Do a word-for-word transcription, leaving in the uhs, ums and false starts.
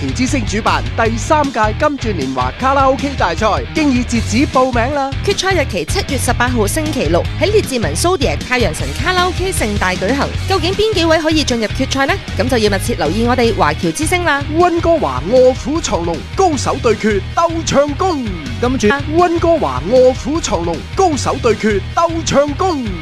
橋之星主辦第三屆金鑽年華卡拉 OK 大賽，經已截止報名啦！ 決賽日期七月十八號星期六喺列治文蘇迪太陽神卡拉 OK 盛大舉行。究竟邊幾位可以進入決賽呢？咁就要密切留意我哋華僑之星啦！ 溫哥華臥虎藏龍，高手對決鬥唱功。 跟住溫哥華臥虎藏龍，高手對決鬥唱功。